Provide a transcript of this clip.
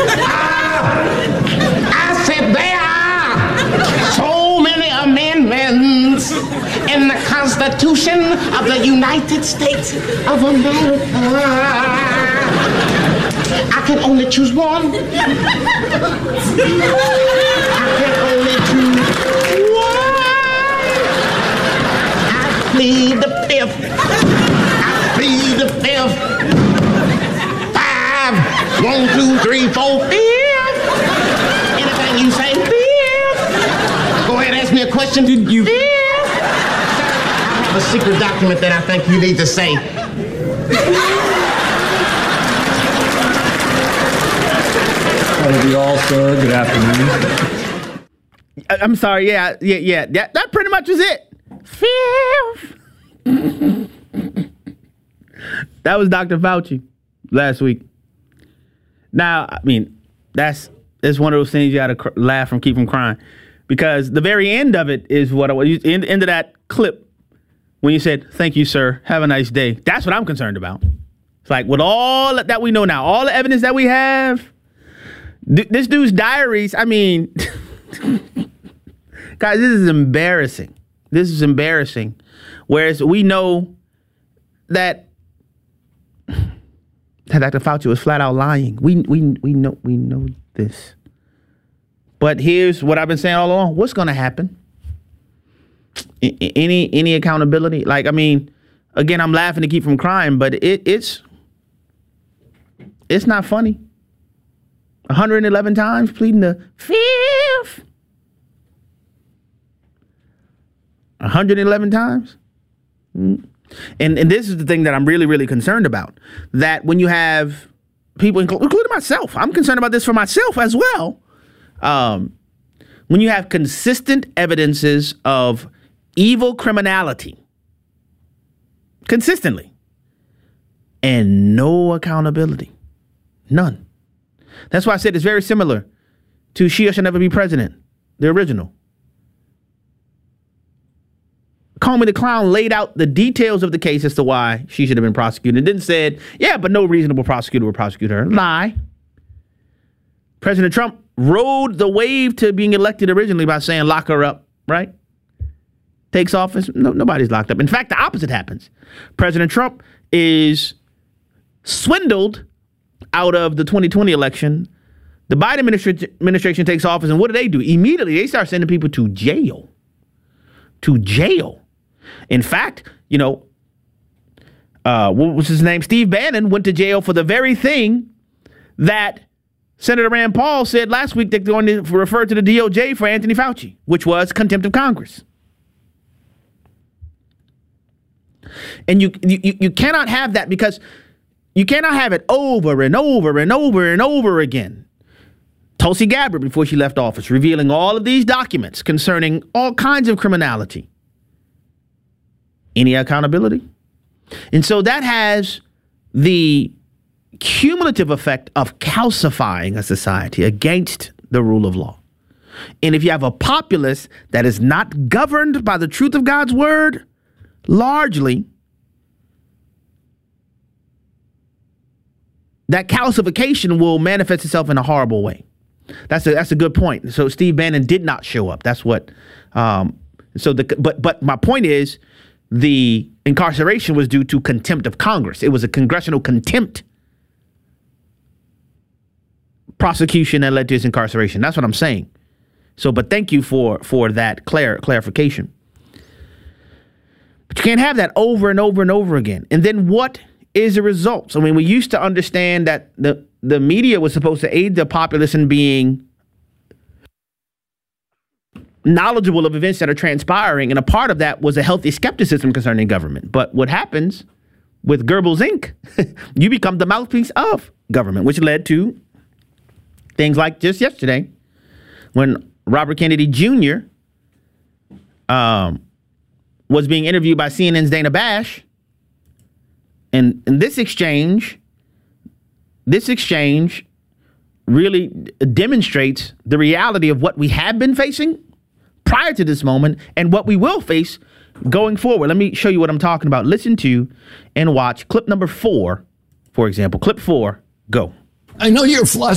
I said there are so many amendments in the Constitution of the United States of America. I can only choose one. I can only choose one. I plead the fifth. I plead the fifth. 5, 1, 2, 3, 4, 5. Anything you say, fifth. Go ahead, ask me a question. Did you? Fifth. I have a secret document that I think you need to say. That'll be all, sir. Good afternoon. I'm sorry. Yeah. That pretty much was it. Fifth. That was Dr. Fauci last week. Now, I mean, it's one of those things you got to laugh and keep from crying, because the very end of it is what I was end of that clip when you said, "Thank you, sir. Have a nice day." That's what I'm concerned about. It's like, with all that we know now, all the evidence that we have, this dude's diaries. I mean, guys, this is embarrassing. This is embarrassing. Whereas we know that Dr. Fauci was flat out lying. We know this. But here's what I've been saying all along. What's going to happen? Any accountability? Like, I mean, again, I'm laughing to keep from crying, but it's not funny. 111 times pleading the fifth. 111 times. And this is the thing that I'm really, really concerned about. That when you have people, including myself, I'm concerned about this for myself as well. When you have consistent evidences of evil criminality, consistently, and no accountability, none. That's why I said it's very similar to She Shall Never Be President, the original. Comey the Clown laid out the details of the case as to why she should have been prosecuted. And then said, yeah, but no reasonable prosecutor would prosecute her. Lie. President Trump rode the wave to being elected originally by saying lock her up, right? Takes office. No, nobody's locked up. In fact, the opposite happens. President Trump is swindled out of the 2020 election. The Biden administration takes office, and what do? Immediately, they start sending people to jail. To jail. In fact, what was his name? Steve Bannon went to jail for the very thing that Senator Rand Paul said last week that they're going to refer to the DOJ for Anthony Fauci, which was contempt of Congress. And you cannot have that, because you cannot have it over and over and over and over again. Tulsi Gabbard, before she left office, revealing all of these documents concerning all kinds of criminality. Any accountability? And so that has the cumulative effect of calcifying a society against the rule of law. And if you have a populace that is not governed by the truth of God's word, largely, that calcification will manifest itself in a horrible way. That's a good point. So Steve Bannon did not show up. That's what. But my point is, the incarceration was due to contempt of Congress. It was a congressional contempt prosecution that led to his incarceration. That's what I'm saying. So, but thank you for that clarification. But you can't have that over and over and over again. And then what is the result? So, I mean, we used to understand that the media was supposed to aid the populace in being knowledgeable of events that are transpiring. And a part of that was a healthy skepticism concerning government. But what happens with Goebbels Inc., you become the mouthpiece of government, which led to things like just yesterday when Robert Kennedy Jr. Was being interviewed by CNN's Dana Bash. And this exchange really demonstrates the reality of what we have been facing prior to this moment and what we will face going forward. Let me show you what I'm talking about. Listen to and watch clip number 4, for example. Clip 4, go. I know you're flustered.